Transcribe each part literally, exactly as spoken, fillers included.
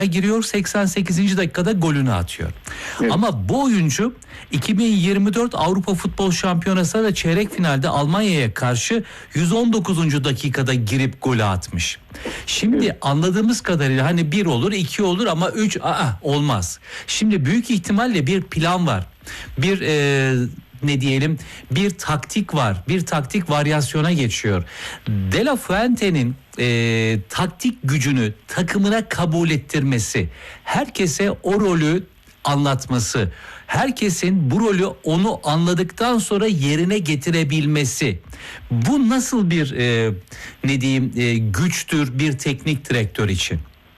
giriyor, seksen sekizinci dakikada golünü atıyor. Evet. Ama bu oyuncu iki bin yirmi dört Avrupa Futbol Şampiyonası ve çeyrek finalde Almanya'ya karşı yüz on dokuzuncu dakikada girip golü atmış. Şimdi Evet. anladığımız kadarıyla hani bir olur, iki olur ama üç aa, olmaz. Şimdi büyük ihtimalle bir plan var. Bir e, ne diyelim, bir taktik var. Bir taktik varyasyona geçiyor. De La Fuente'nin e, taktik gücünü takımına kabul ettirmesi, herkese o rolü anlatması, herkesin bu rolü onu anladıktan sonra yerine getirebilmesi. Bu nasıl bir e, ne diyeyim e, güçtür bir teknik direktör için?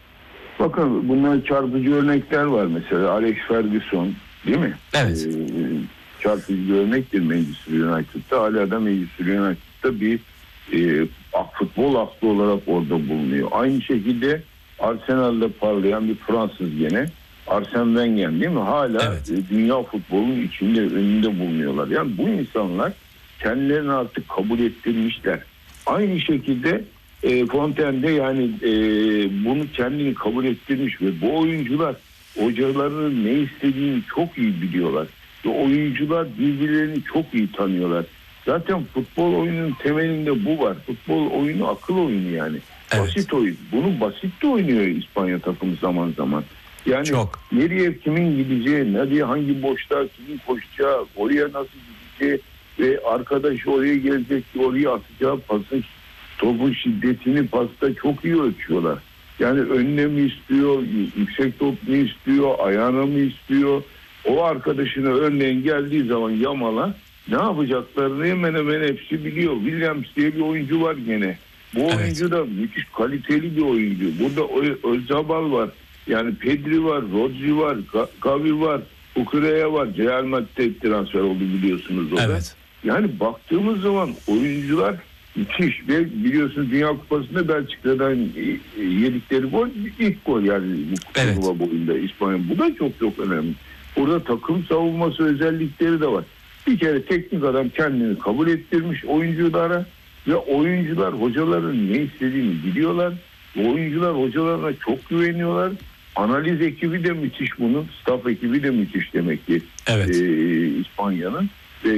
Bakın bunlar çarpıcı örnekler var mesela. Alex Ferguson, değil mi? Evet. Ee, çarpıcı bir örnektir Manchester United'da. Hala da Manchester United'da bir e, futbol aklı olarak orada bulunuyor. Aynı şekilde Arsenal'da parlayan bir Fransız gene. Arsene Wenger, değil mi? Hala Evet. e, dünya futbolunun içinde, önünde bulunuyorlar. Yani bu insanlar kendilerini artık kabul ettirmişler. Aynı şekilde e, Fontaine'de yani e, bunu kendini kabul ettirmiş ve bu oyuncular hocalarının ne istediğini çok iyi biliyorlar. Ve oyuncular birbirlerini çok iyi tanıyorlar. Zaten futbol oyunun temelinde bu var. Futbol oyunu akıl oyunu yani. Evet. Basit oyun. Bunu basit de oynuyor İspanya takımı zaman zaman. Yani Çok. nereye kimin gideceği, nereye hangi boşluğa kimin koşacağı, oraya nasıl gideceği ve arkadaşı oraya gelecek, oraya atacağı pasın, topun şiddetini pasta çok iyi ölçüyorlar. Yani önüne mi istiyor, yüksek top mu istiyor, ayağına mı istiyor? O arkadaşına örneğin geldiği zaman Yamal'a ne yapacaklarını hemen hemen hepsi biliyor. Williams diye bir oyuncu var gene. Bu Evet. oyuncu da müthiş kaliteli bir oyuncu. Burada Özabal var. Yani Pedri var, Rodri var, Gavi var, Ukureya var. Real Madrid'de transfer oldu biliyorsunuz o da. Evet. Yani baktığımız zaman oyuncular müthiş ve biliyorsunuz Dünya Kupası'nda Belçika'dan yedikleri gol ilk gol yani bu Evet. kupa boyunda İspanya. Bu da çok çok önemli. Burada takım savunması özellikleri de var. Bir kere teknik adam kendini kabul ettirmiş oyunculara ve oyuncular hocaların ne istediğini biliyorlar. Oyuncular hocalarına çok güveniyorlar. Analiz ekibi de müthiş bunun. Staff ekibi de müthiş demek ki Evet. e, İspanya'nın. Ve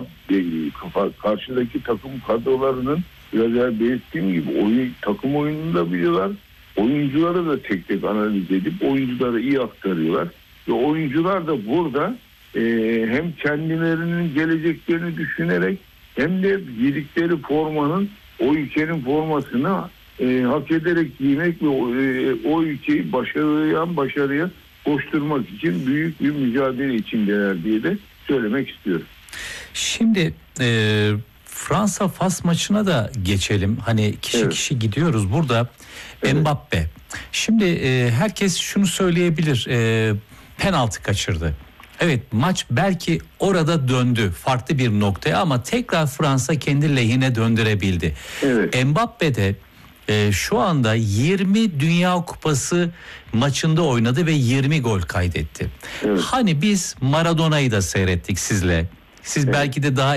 karşıdaki takım kadrolarının biraz evvel belirttiğim gibi oyun, takım oyununu da biliyorlar. Oyuncuları da tek tek analiz edip oyuncuları iyi aktarıyorlar. Ve oyuncular da burada e, hem kendilerinin geleceklerini düşünerek hem de giydikleri formanın o ülkenin formasını e, hak ederek giymek ve o, e, o ülkeyi başarıya başarıya koşturmak için büyük bir mücadele içindeler diye de söylemek istiyorum. Şimdi e, Fransa-Fas maçına da geçelim. Hani kişi Evet. kişi gidiyoruz. Burada Evet. Mbappe. Şimdi e, herkes şunu söyleyebilir. E, penaltı kaçırdı. Evet, maç belki orada döndü farklı bir noktaya ama tekrar Fransa kendi lehine döndürebildi. Evet. Mbappe de e, şu anda yirmi Dünya Kupası maçında oynadı ve yirmi gol kaydetti. Evet. Hani biz Maradona'yı da seyrettik sizle. Siz Evet. belki de daha